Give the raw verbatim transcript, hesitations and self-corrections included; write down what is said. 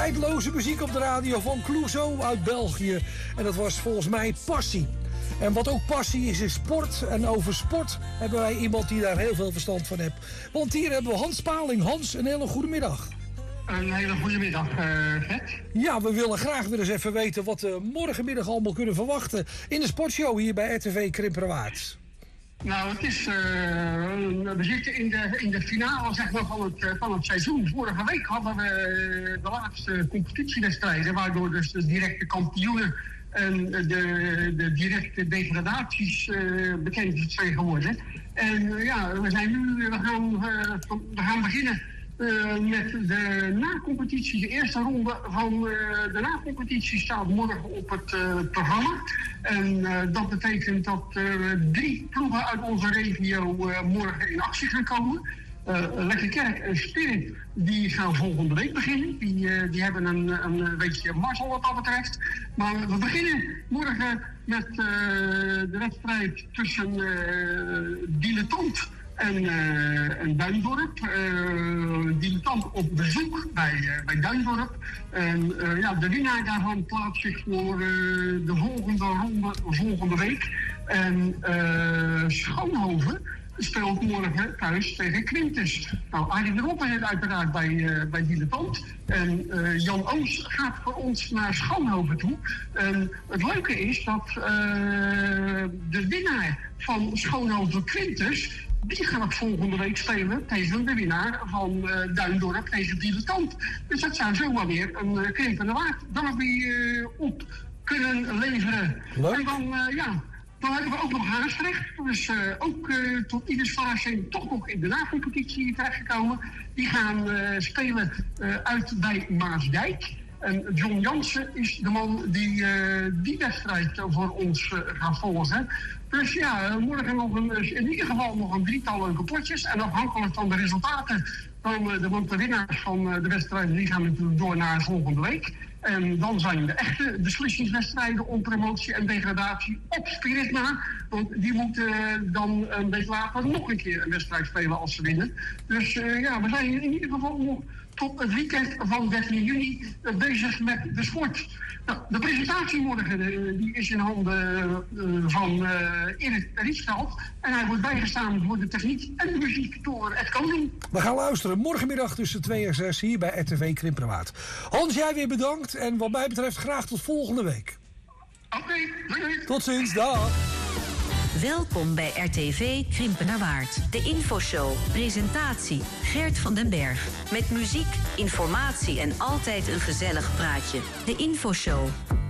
tijdloze muziek op de radio van Clouseau uit België. En dat was volgens mij Passie. En wat ook passie is, is sport. En over sport hebben wij iemand die daar heel veel verstand van heeft. Want hier hebben we Hans Paling. Hans, een hele goede middag. Een hele goede middag, uh, Gert. Ja, we willen graag weer eens even weten wat we morgenmiddag allemaal kunnen verwachten in de sportshow hier bij R T V Krimpenerwaard. Nou, het is, uh, we zitten in de, in de finale zeg maar, van, het, van het seizoen. Vorige week hadden we de laatste competitiewedstrijden, waardoor dus de directe kampioenen en de, de directe degradaties uh, bekend zijn geworden. En uh, ja, we zijn nu, we gaan, uh, we gaan beginnen uh, met de na-competitie. De eerste ronde van uh, de na-competitie staat morgen op het uh, programma. En uh, dat betekent dat uh, drie ploegen uit onze regio uh, morgen in actie gaan komen. Uh, Lekkerkerk en Spirit, die gaan volgende week beginnen. Die, uh, die hebben een, een beetje mazzel wat dat betreft. Maar we beginnen morgen met uh, de wedstrijd tussen uh, Dilettant en, uh, en Duindorp. Uh, Dilettant op bezoek bij, uh, bij Duindorp. En uh, ja, de winnaar daarvan plaatst zich voor uh, de volgende ronde volgende week. En uh, Schoonhoven speelt morgen thuis tegen Quintus. Nou, Arie de Roppe zit uiteraard bij, uh, bij Dilettant. En uh, Jan Oos gaat voor ons naar Schoonhoven toe. En het leuke is dat uh, de winnaar van Schoonhoven Quintus, die gaat volgende week spelen tegen de winnaar van uh, Duindorp tegen Dilettant. Dus dat zou zomaar weer een uh, Krimpenerwaard derby uh, op kunnen leveren. Leuk. En dan, uh, ja... Dan hebben we ook nog Haasrecht. Dus uh, ook uh, tot ieders verrassing toch nog in de na-competitie terechtgekomen. Die gaan uh, spelen uh, uit bij Maasdijk. En John Jansen is de man die uh, die wedstrijd voor ons uh, gaat volgen. Dus ja, morgen nog een, in ieder geval nog een drietal leuke potjes. En afhankelijk van de resultaten van de, want de winnaars van de wedstrijden die gaan natuurlijk door naar volgende week. En dan zijn de echte beslissingswedstrijden om promotie en degradatie op Spirit na. Want die moeten dan een week later nog een keer een wedstrijd spelen als ze winnen. Dus uh, ja, we zijn in ieder geval nog tot het weekend van dertien juni uh, bezig met de sport. Nou, de presentatie morgen uh, die is in handen uh, van uh, Erik Rietveld. En hij wordt bijgestaan voor de techniek en de muziek door Ed Koning. We gaan luisteren morgenmiddag tussen twee en zes hier bij R T V Krimpenerwaard. Hans, jij weer bedankt. En wat mij betreft graag tot volgende week. Oké, okay, doei. Tot ziens, dag. Welkom bij R T V Krimpenerwaard. De infoshow. Presentatie Gert van den Berg. Met muziek, informatie en altijd een gezellig praatje. De infoshow.